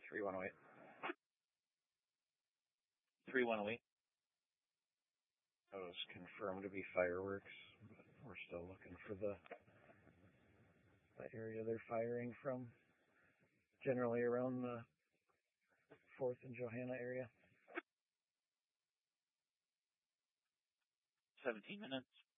3108. 3108. That was confirmed to be fireworks, but we're still looking for the area they're firing from. Generally around the 4th and Johanna area. 17 minutes.